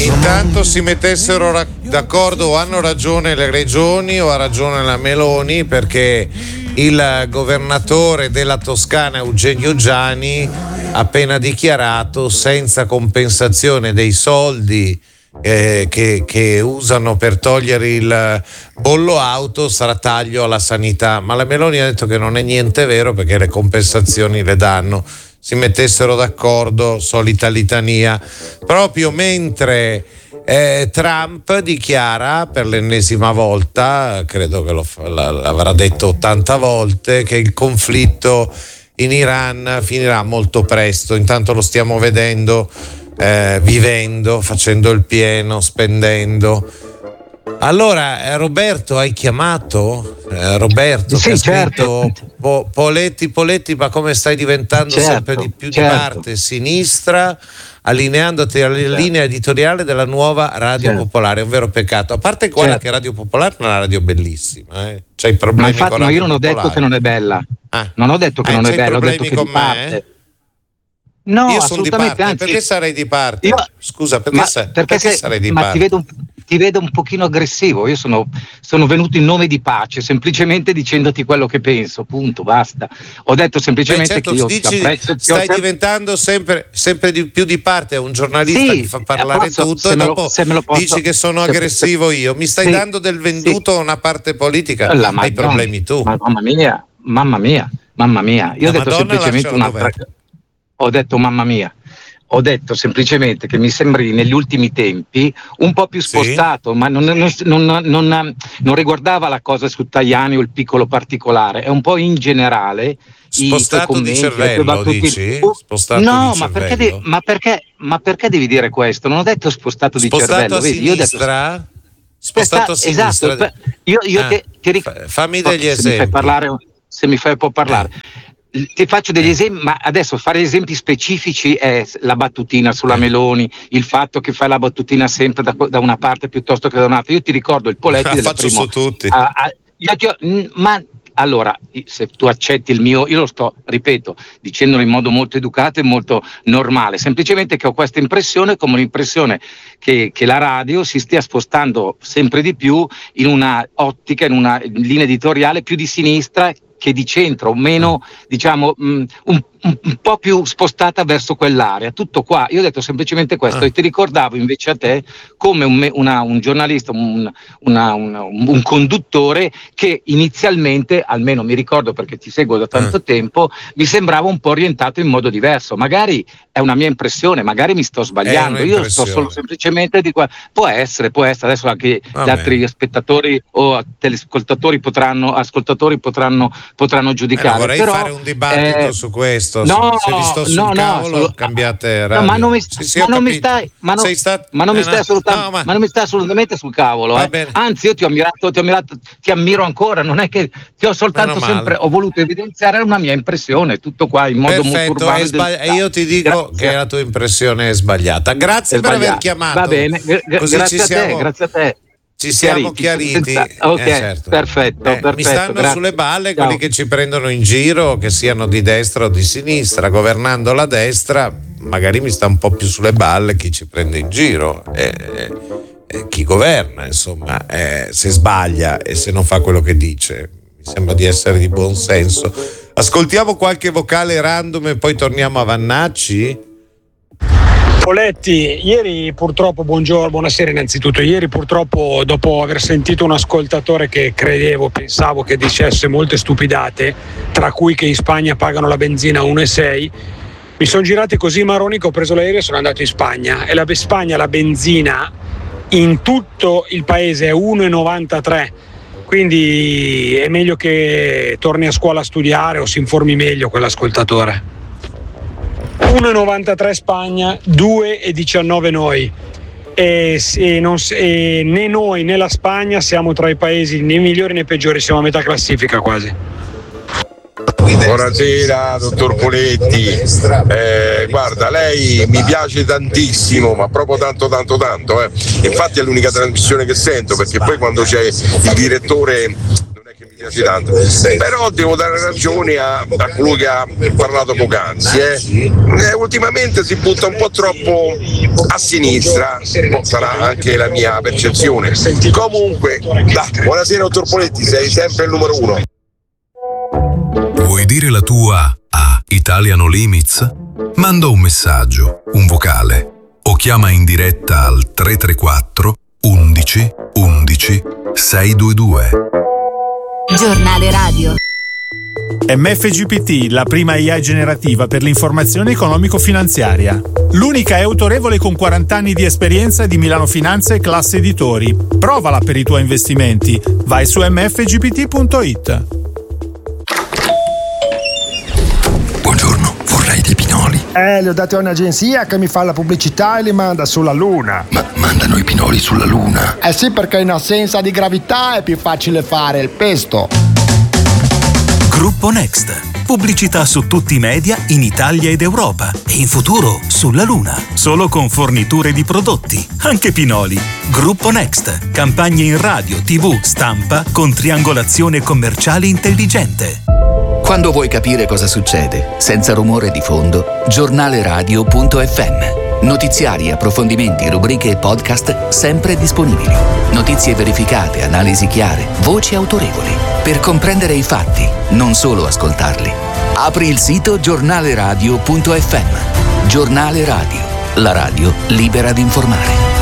intanto si mettessero d'accordo, o hanno ragione le regioni o ha ragione la Meloni, perché il governatore della Toscana Eugenio Giani ha appena dichiarato senza compensazione dei soldi che usano per togliere il bollo auto sarà taglio alla sanità, ma la Meloni ha detto che non è niente vero perché le compensazioni le danno. Si mettessero d'accordo, solita litania, proprio mentre Trump dichiara per l'ennesima volta, credo che l'avrà detto 80 volte, che il conflitto in Iran finirà molto presto. Intanto lo stiamo vedendo, vivendo, facendo il pieno, spendendo. Allora, Roberto, hai chiamato? Roberto, sì, che ha certo. scritto Poletti, ma come stai diventando sempre di più di parte sinistra, allineandoti alla linea editoriale della nuova Radio Popolare? È un vero peccato. A parte guarda che Radio Popolare è una radio bellissima, C'hai i problemi ma infatti, con Radio io non ho Popolare. detto che non è bella. Non ho detto che non è bella, ho detto che di parte. No, io sono di parte, anzi, perché sarei di parte? Scusa, perché sarei di parte? Ti vedo un pochino aggressivo. Io sono venuto in nome di pace, semplicemente dicendoti quello che penso, punto, basta. Ho detto semplicemente che io apprezzo. Stai diventando sempre di più di parte, è un giornalista che fa parlare tutto e dopo dici che sono aggressivo io. Mi stai dando del venduto a una parte politica, hai problemi tu. Mamma mia. Io ho detto semplicemente un'altra cosa. Ho detto mamma mia. Ho detto semplicemente che mi sembri negli ultimi tempi un po' più spostato, ma non riguardava la cosa su Tajani o il piccolo particolare, è un po' in generale. Spostato di cervello, dici? Spostato no, di cervello. Ma perché devi dire questo? Non ho detto spostato di cervello. A sinistra? Spostato a sinistra? Esatto. Io fammi degli esempi. Se mi fai parlare. Ti faccio degli esempi, ma adesso fare esempi specifici è la battutina sulla Meloni, il fatto che fai la battutina sempre da una parte piuttosto che da un'altra. Io ti ricordo il Poletti del primo. Su tutti. Ma allora, se tu accetti il mio, io lo sto, ripeto, dicendolo in modo molto educato e molto normale, semplicemente che ho questa impressione, come un'impressione che la radio si stia spostando sempre di più in una ottica, in una linea editoriale più di sinistra che di centro, o meno, diciamo, un po' più spostata verso quell'area. Tutto qua. Io ho detto semplicemente questo e ti ricordavo invece a te come un giornalista, un conduttore che inizialmente, almeno mi ricordo perché ti seguo da tanto tempo, mi sembrava un po' orientato in modo diverso. Magari è una mia impressione, magari mi sto sbagliando. Io sto solo semplicemente di qua. Può essere. Adesso anche gli altri spettatori o telescoltatori potranno giudicare. Vorrei fare un dibattito su questo. Se vi sto sul cavolo, cambiate radio. Ma non mi stai assolutamente sul cavolo. Anzi, io ti ammiro ancora. Non è che ti ho soltanto ho voluto evidenziare una mia impressione, tutto qua in modo molto urbano. E io ti dico che la tua impressione è sbagliata. Grazie per aver chiamato. Va bene, grazie a te. Ci siamo chiariti. Certo. Perfetto. Mi stanno sulle balle quelli che ci prendono in giro, che siano di destra o di sinistra. Governando la destra, magari mi sta un po' più sulle balle chi ci prende in giro. Chi governa, insomma, se sbaglia e se non fa quello che dice. Mi sembra di essere di buon senso. Ascoltiamo qualche vocale random e poi torniamo a Vannacci. Poletti, ieri purtroppo, buonasera innanzitutto, ieri purtroppo dopo aver sentito un ascoltatore che pensavo che dicesse molte stupidate, tra cui che in Spagna pagano la benzina a 1,6, mi sono girati così marroni che ho preso l'aereo e sono andato in Spagna, e la Spagna la benzina in tutto il paese è 1,93, quindi è meglio che torni a scuola a studiare o si informi meglio quell'ascoltatore. 1,93 Spagna, 2,19 noi, e né noi né la Spagna siamo tra i paesi né migliori né peggiori, siamo a metà classifica quasi. Buonasera dottor Poletti, guarda, lei mi piace tantissimo, ma proprio tanto. Infatti è l'unica trasmissione che sento, perché poi quando c'è il direttore non è che mi piace tanto. Però devo dare ragione a colui che ha parlato poc'anzi. Ultimamente si butta un po' troppo a sinistra, sarà anche la mia percezione. Comunque, buonasera dottor Poletti, sei sempre il numero uno. Vuoi dire la tua a Italiano Limits? Manda un messaggio, un vocale o chiama in diretta al 334 11 11 622. Giornale radio. MFGPT, la prima AI generativa per l'informazione economico-finanziaria. L'unica è autorevole con 40 anni di esperienza di Milano Finanza e Classe Editori. Provala per i tuoi investimenti. Vai su mfgpt.it. Buongiorno, vorrei dei pinoli. Li ho dati a un'agenzia che mi fa la pubblicità e li manda sulla Luna. Ma mandano i pinoli sulla Luna? Sì, perché in assenza di gravità è più facile fare il pesto. Gruppo Next. Pubblicità su tutti i media in Italia ed Europa e in futuro sulla Luna. Solo con forniture di prodotti, anche pinoli. Gruppo Next. Campagne in radio, TV, stampa con triangolazione commerciale intelligente. Quando vuoi capire cosa succede, senza rumore di fondo, giornaleradio.fm. Notiziari, approfondimenti, rubriche e podcast sempre disponibili. Notizie verificate, analisi chiare, voci autorevoli. Per comprendere i fatti, non solo ascoltarli. Apri il sito giornaleradio.fm. Giornale Radio, la radio libera di informare.